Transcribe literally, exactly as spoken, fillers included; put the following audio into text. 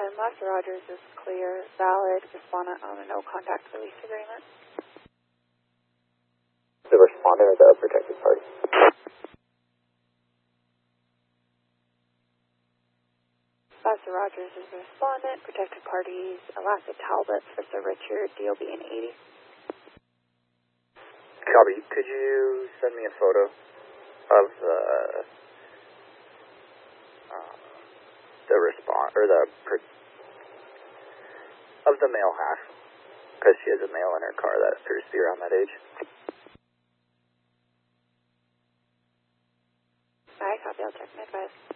And Master Rogers is clear, valid, respondent on a no contact release agreement. The respondent or the protected party? Master Rogers is the respondent, protected parties, Alaska Talbot for Sir Richard, D O B in eighty. Copy. Could you send me a photo of the um, the response or the of the male half? Because she has a male in her car that appears to be around that age. Alright, copy. I'll check my advice.